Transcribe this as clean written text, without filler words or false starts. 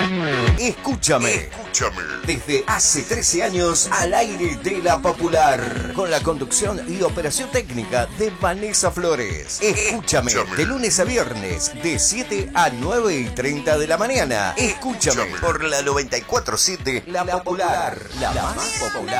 Escúchame. Desde hace 13 años al aire de La Popular. Con la conducción y operación técnica de Vanessa Flores. Escúchame. De lunes a viernes, de 7 a 9:30 de la mañana. Escúchame por la 94.7 La Popular. La más popular.